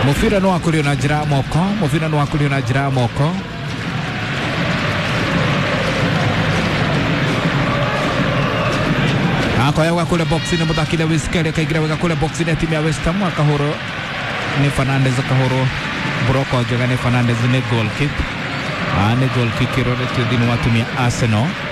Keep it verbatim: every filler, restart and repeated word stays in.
Mufira no akulio na jira moko, mufira no akulio na jira moko. Ako yawa kule boxi ni mutakile wiskele kaigira wega kule boxi ni timu ya West Ham akahoro ni Fernandez akahoro Broko joga ni Fernandez ni goal kick. Ah ni goal kick irore tudini watu ni Arsenal.